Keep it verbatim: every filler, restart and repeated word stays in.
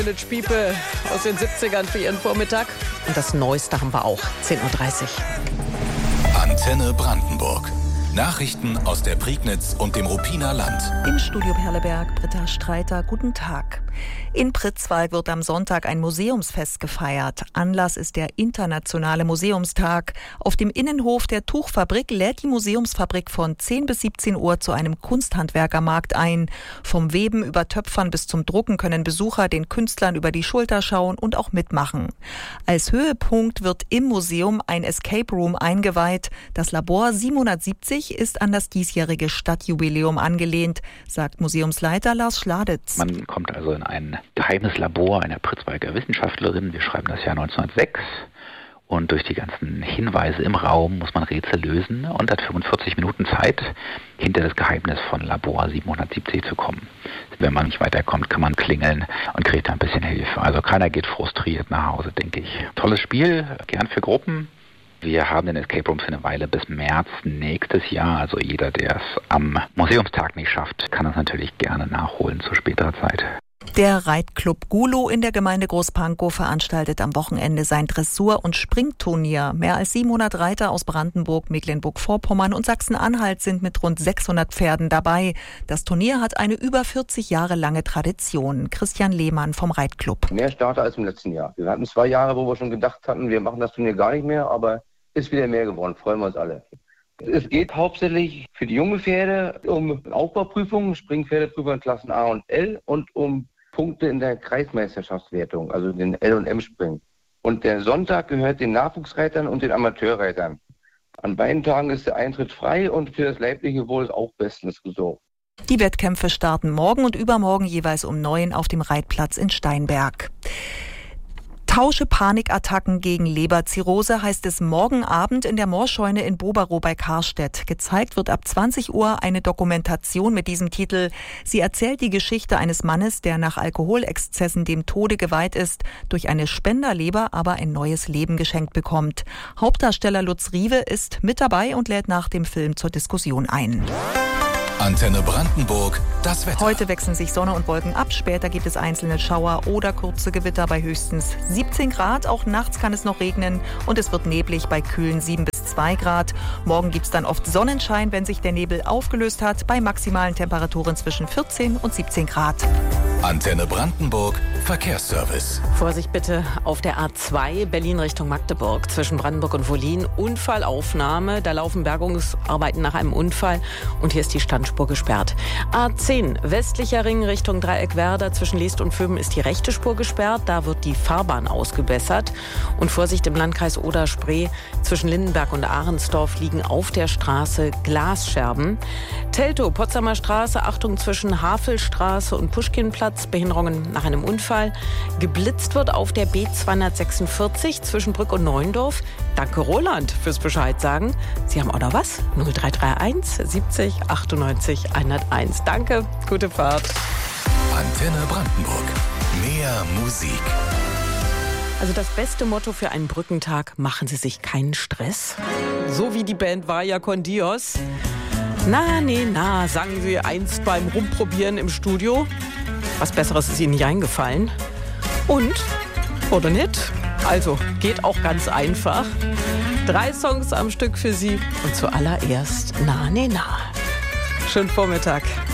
Village People aus den siebzigern für Ihren Vormittag. Und das Neueste haben wir auch, zehn Uhr dreißig. Antenne Brandenburg. Nachrichten aus der Prignitz und dem Ruppiner Land. Im Studio Perleberg, Britta Streiter, guten Tag. In Pritzwalk wird am Sonntag ein Museumsfest gefeiert. Anlass ist der Internationale Museumstag. Auf dem Innenhof der Tuchfabrik lädt die Museumsfabrik von zehn bis siebzehn Uhr zu einem Kunsthandwerkermarkt ein. Vom Weben über Töpfern bis zum Drucken können Besucher den Künstlern über die Schulter schauen und auch mitmachen. Als Höhepunkt wird im Museum ein Escape Room eingeweiht. Das Labor siebenhundertsiebzig ist an das diesjährige Stadtjubiläum angelehnt, sagt Museumsleiter Lars Schladitz. Man kommt also in ein geheimes Labor einer Pritzwalker Wissenschaftlerin. Wir schreiben das Jahr neunzehnhundertsechs. Und durch die ganzen Hinweise im Raum muss man Rätsel lösen und hat fünfundvierzig Minuten Zeit, hinter das Geheimnis von Labor siebenhundertsiebzig zu kommen. Wenn man nicht weiterkommt, kann man klingeln und kriegt da ein bisschen Hilfe. Also keiner geht frustriert nach Hause, denke ich. Tolles Spiel, gern für Gruppen. Wir haben den Escape Room für eine Weile bis März nächstes Jahr. Also jeder, der es am Museumstag nicht schafft, kann das natürlich gerne nachholen zu späterer Zeit. Der Reitclub Gulo in der Gemeinde Großpankow veranstaltet am Wochenende sein Dressur- und Springturnier. Mehr als siebenhundert Reiter aus Brandenburg, Mecklenburg-Vorpommern und Sachsen-Anhalt sind mit rund sechshundert Pferden dabei. Das Turnier hat eine über vierzig Jahre lange Tradition. Christian Lehmann vom Reitclub. Mehr Starter als im letzten Jahr. Wir hatten zwei Jahre, wo wir schon gedacht hatten, wir machen das Turnier gar nicht mehr, aber ist wieder mehr geworden. Freuen wir uns alle. Es geht hauptsächlich für die jungen Pferde um Aufbauprüfungen, Springpferdeprüfungen Klassen A und L und um Punkte in der Kreismeisterschaftswertung, also den L- und M-Springen. Und der Sonntag gehört den Nachwuchsreitern und den Amateurreitern. An beiden Tagen ist der Eintritt frei und für das leibliche Wohl ist auch bestens gesorgt. Die Wettkämpfe starten morgen und übermorgen jeweils um neun auf dem Reitplatz in Steinberg. Tausche Panikattacken gegen Leberzirrhose heißt es morgen Abend in der Moorscheune in Boberow bei Karstedt. Gezeigt wird ab zwanzig Uhr eine Dokumentation mit diesem Titel. Sie erzählt die Geschichte eines Mannes, der nach Alkoholexzessen dem Tode geweiht ist, durch eine Spenderleber aber ein neues Leben geschenkt bekommt. Hauptdarsteller Lutz Riewe ist mit dabei und lädt nach dem Film zur Diskussion ein. Antenne Brandenburg, das Wetter. Heute wechseln sich Sonne und Wolken ab. Später gibt es einzelne Schauer oder kurze Gewitter bei höchstens siebzehn Grad. Auch nachts kann es noch regnen und es wird neblig bei kühlen sieben bis zwei Grad. Morgen gibt es dann oft Sonnenschein, wenn sich der Nebel aufgelöst hat, bei maximalen Temperaturen zwischen vierzehn und siebzehn Grad. Antenne Brandenburg, Verkehrsservice. Vorsicht bitte auf der A zwei Berlin Richtung Magdeburg zwischen Brandenburg und Wollin. Unfallaufnahme, da laufen Bergungsarbeiten nach einem Unfall und hier ist die Standspur gesperrt. A zehn westlicher Ring Richtung Dreieckwerder zwischen Leest und Föben ist die rechte Spur gesperrt. Da wird die Fahrbahn ausgebessert. Und Vorsicht im Landkreis Oder-Spree zwischen Lindenberg und Ahrensdorf liegen auf der Straße Glasscherben. Teltow, Potsdamer Straße, Achtung zwischen Havelstraße und Puschkinplatz. Behinderungen nach einem Unfall. Geblitzt wird auf der B zweihundertsechsundvierzig zwischen Brück und Neuendorf. Danke Roland fürs Bescheid sagen. Sie haben auch noch was? null drei drei eins siebzig achtundneunzig hunderteins. Danke, gute Fahrt. Antenne Brandenburg. Mehr Musik. Also das beste Motto für einen Brückentag: machen Sie sich keinen Stress. So wie die Band Vaya con Dios. Na, nee, na, sagen sie einst beim Rumprobieren im Studio. Was Besseres ist ihnen nicht eingefallen. Und, oder nicht? Also, geht auch ganz einfach. Drei Songs am Stück für Sie und zuallererst Na, nee, na. Schönen Vormittag.